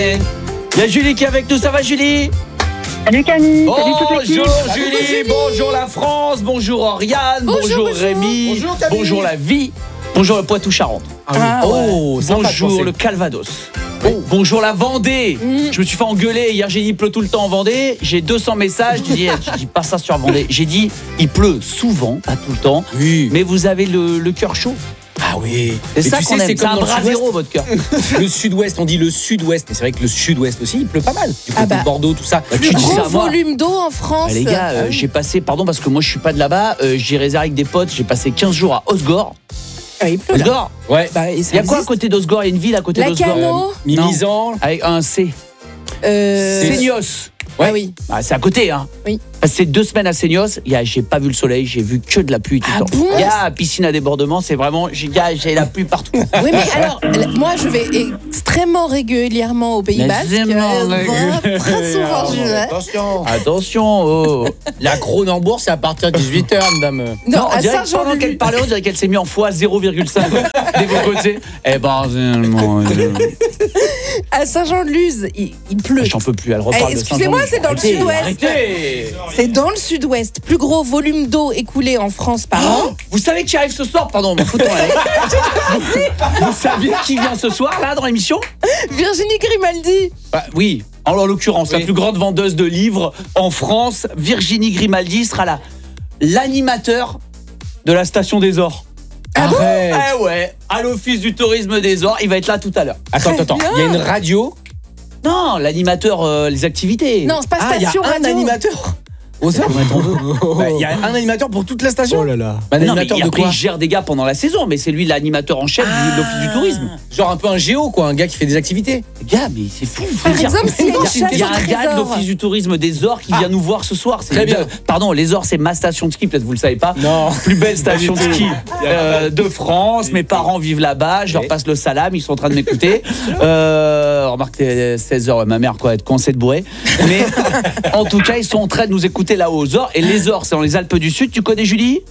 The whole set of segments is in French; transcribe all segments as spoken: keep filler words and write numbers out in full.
Il y a Julie qui est avec nous, ça va Julie? Salut Camille, salut toute l'équipe. Bonjour Julie, bonjour la France, bonjour Oriane, bonjour, bonjour, bonjour. Rémi, bonjour, bonjour la vie, bonjour le Poitou-Charentes. Ah, oh, ouais. bonjour le Calvados. Oh, bonjour la Vendée. Mmh. Je me suis fait engueuler hier, j'ai dit il pleut tout le temps en Vendée. J'ai deux cents messages, je dis, je dis pas ça sur Vendée. J'ai dit il pleut souvent, pas tout le temps, oui. Mais vous avez le, le cœur chaud. Ah oui, c'est ça qu'on aime, c'est un bras zéro votre cœur. Le sud-ouest, on dit le sud-ouest, mais c'est vrai que le sud-ouest aussi, il pleut pas mal. Du côté ah bah, de Bordeaux, tout ça. Bah, tu dis ça, moi. Volume d'eau en France. Bah, les gars, euh, j'ai passé, pardon parce que moi je suis pas de là-bas, euh, j'ai réservé avec des potes, j'ai passé quinze jours à Osgore. Ah, il pleut. Osgore. Ouais. Bah, il y a quoi à côté d'Osgore? Il y a une ville à côté d'Osgore. Lacano. Mimizan. Avec un C. Euh... Seignos. Ouais. Ah oui. Ah, c'est à côté, hein. Oui. Passé deux semaines à Seignos, j'ai pas vu le soleil, j'ai vu que de la pluie tout le ah temps. Bon il y a piscine à débordement, c'est vraiment, j'ai la pluie partout. Oui, mais alors, moi je vais extrêmement régulièrement au Pays Basque. Très souvent, je Attention. Attention. Oh. La Kronenbourg, c'est à partir de dix-huit heures, madame. Non, non à Saint-Jean. Pendant qu'elle parlait, on dirait qu'elle s'est mis en fois zéro virgule cinq des vos côtés. Eh ben, à Saint-Jean-de-Luz, il, il pleut. J'en peux plus, elle reparle eh, de excusez-moi, c'est dans le sud-ouest. Arrêtez. C'est dans le sud-ouest. Plus gros volume d'eau écoulé en France par an. Oh, vous savez qui arrive ce soir? Pardon, mon fouton. Vous savez qui vient ce soir, là, dans l'émission? Virginie Grimaldi. Bah, oui, en l'occurrence, oui. La plus grande vendeuse de livres en France, Virginie Grimaldi, sera là. L'animateur de la Station des Ors. Ah bon? Eh ouais, à l'Office du tourisme des Ors, il va être là tout à l'heure. Attends, attends, il y a une radio? Non, l'animateur, euh, les activités. Non, c'est pas ah, Station radio. Il y a un animateur aux heures. Il bah, y a un animateur pour toute la station. Oh là là. Bah, non, mais il, après, il gère des gars pendant la saison, mais c'est lui l'animateur en chef ah, de l'Office du tourisme. Genre un peu un géo, quoi, un gars qui fait des activités. Gars, mais c'est fou. Par exemple, si il y a un gars de l'Office du tourisme des Ors qui ah. vient nous voir ce soir. Très bien. Pardon, les Ors, c'est ma station de ski, peut-être vous le savez pas. Non. Plus belle station de ski euh, de France. Mes parents vivent là-bas. Je leur passe le salam. Ils sont en train de m'écouter. Euh, remarque, seize heures, ma mère, quoi, être coincée de bourrée. Mais en tout cas, ils sont en train de nous écouter là-haut aux Ors. Et les Ors, c'est dans les Alpes du Sud. Tu connais Julie?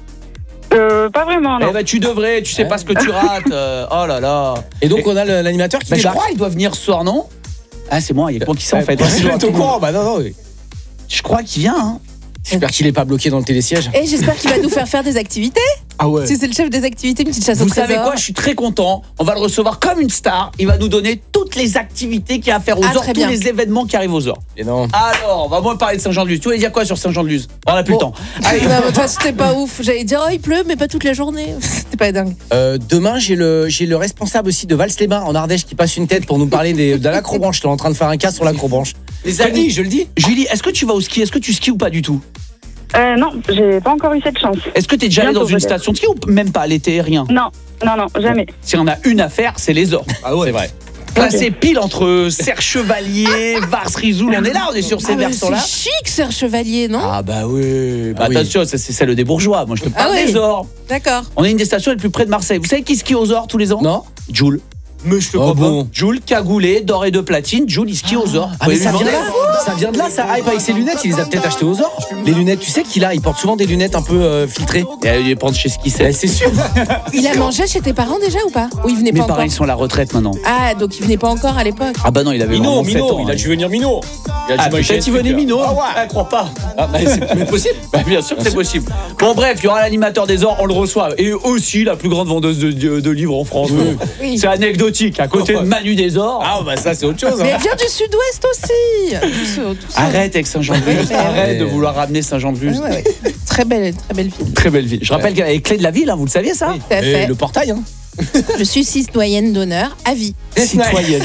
Euh, pas vraiment, non. Eh ben, tu devrais, tu sais ouais. pas ce que tu rates. Euh, oh là là. Et donc, et, on a l'animateur qui bah, débarque. Je crois qu'il doit venir ce soir, non? Ah, c'est moi, il y a quoi qui sait en fait. Je au courant, bah non, non. Oui. Je crois qu'il vient, hein. J'espère qu'il est pas bloqué dans le télésiège. Et j'espère qu'il va nous faire faire des activités. Ah ouais. Si c'est le chef des activités, une petite chasse Vous au trésor. Vous savez quoi? Je suis très content. On va le recevoir comme une star. Il va nous donner toutes les activités qu'il y a à faire aux ah, Ors, tous bien. Les événements qui arrivent aux Ors. Et non. Alors, on va moins parler de Saint-Jean-de-Luz. Tu voulais dire quoi sur Saint-Jean-de-Luz? On n'a plus bon. le temps. Allez. Non, mais toi, c'était pas ouf. J'allais dire, oh, il pleut, mais pas toute la journée. C'était pas dingue. Euh, demain, j'ai le, j'ai le responsable aussi de Vals-les-Bains en Ardèche qui passe une tête pour nous parler des, de l'acrobranche. Je suis en train de faire un cas sur l'acrobranche. Les amis, je le dis. Julie, est-ce que tu vas au ski? Est-ce que tu skis ou pas du tout? Euh, non, j'ai pas encore eu cette chance. Est-ce que t'es déjà allé dans une station de ski ou même pas l'été, rien? Non, non, non, jamais. Si on a une affaire, c'est les Ors. Ah ouais, c'est vrai. Placé okay. pile entre Serre Chevalier, Vars-Risoul, on est là, on est sur ces ah versants-là. C'est chic, Serre Chevalier, non? Ah bah oui. Bah ah attention, oui. c'est celle des bourgeois. Moi, je te parle ah oui. des Ors. D'accord. On est une des stations les plus près de Marseille. Vous savez qui skie aux Ors tous les ans? Non. Joule. Mais je te crois oh bon. pas. Joule, cagoulé, d'or et de platine. Joule, il skie aux Ors. Ah, mais ça vient, là, ça vient de là, ça hype avec ses lunettes. Il les a peut-être achetées aux Ors. Les lunettes, tu sais qu'il a, il porte souvent des lunettes un peu euh, filtrées. Et il les prend chez Ski sept. C'est sûr. Il a mangé chez tes parents déjà ou pas? Ou il venait Mes pas parents, encore? ils sont à la retraite maintenant. Ah, donc il venait pas encore à l'époque. Ah bah non, il avait Minot, Minot, ans. Il a dû venir Minot. Il a ah, peut-être il venait Minot. Ah ouais, elle croit pas. Ah, bah, c'est possible. Bah, bien sûr que c'est possible. Bon bref, il y aura l'animateur des Ors, on le reçoit. Et aussi la plus grande vendeuse de, de, de livres en France. Oui. Oui. C'est anecdotique, à côté de Manu des Ors. Ah bah ça c'est autre chose. Hein. Mais elle vient du sud-ouest aussi. Tout ça, tout ça. Arrête avec Saint-Jean-de-Luz. Arrête de vouloir ramener Saint-Jean-de-Luz. Ouais, ouais. Très belle, très belle ville. Très belle ville. Je rappelle qu'elle est clé de la ville, hein, vous le saviez ça? Oui. Fait. Le portail, hein. Je suis citoyenne d'honneur à vie. Citoyenne.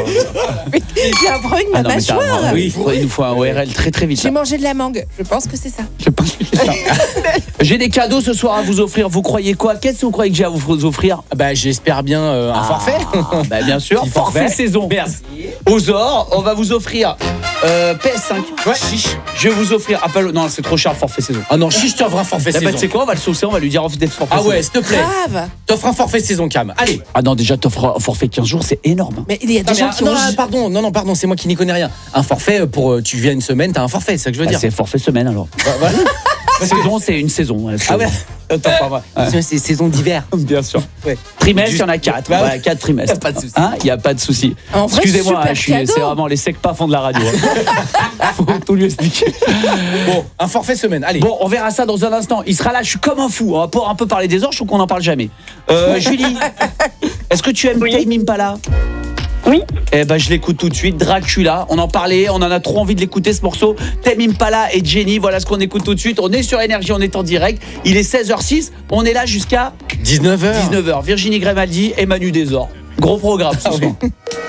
J'ai un problème ah ma mâchoire. Oui, il nous faut un O R L très très vite. J'ai mangé de la mangue. Je pense que c'est ça. Je pense que c'est ça. J'ai des cadeaux ce soir à vous offrir. Vous croyez quoi? Qu'est-ce que vous croyez que j'ai à vous offrir? Bah j'espère bien euh, un ah, forfait. Bah bien sûr. Forfait, forfait saison. Merci. Aux Ors, on va vous offrir euh, P S cinq. Ouais. Chiche. Je vais vous offrir Apple. Non, c'est trop cher le forfait saison. Ah non, Chiche t'offre un forfait bah, saison. Bah, tu sais quoi? On va le saucer. On va lui dire offre des forfaits. Ah ouais, s'il te plaît. Grave. T'offres un forfait saison, Cam. Allez. Ah non, déjà t'offres un forfait quinze jours, c'est énorme. Mais il y a des non, gens qui non, ont... non, pardon, non, non, pardon, c'est moi qui n'y connais rien. Un forfait pour tu viens une semaine, t'as un forfait, c'est ça que je veux bah, dire. C'est forfait semaine alors. Bah, voilà. Saison, c'est une saison. Voilà, Ah ouais. Attends, pas vrai. Ouais. C'est c'est saison d'hiver. Bien sûr. Ouais. Trimestre, il Juste- y en a quatre. Bah ouais. Voilà, quatre trimestres. Y a pas de souci. Hein, il n'y a pas de souci. En vrai, Excusez-moi, super hein, je suis, cadeau. c'est vraiment les secs pas fond de la radio. hein. Faut tout lui expliquer. Bon, un forfait semaine. Allez. Bon, on verra ça dans un instant. Il sera là, je suis comme un fou. On va pouvoir un peu parler des orges, je trouve qu'on n'en parle jamais. Euh, Julie, est-ce que tu aimes Oui. Tame Impala? Oui. Eh ben, je l'écoute tout de suite. Dracula, on en parlait, on en a trop envie de l'écouter ce morceau. Tame Impala et Jenny, voilà ce qu'on écoute tout de suite. On est sur Énergie, on est en direct. Il est seize heures six, on est là jusqu'à dix-neuf heures. dix-neuf heures. Virginie Grimaldi et Manu Desor. Gros programme ce Ah oui. soir.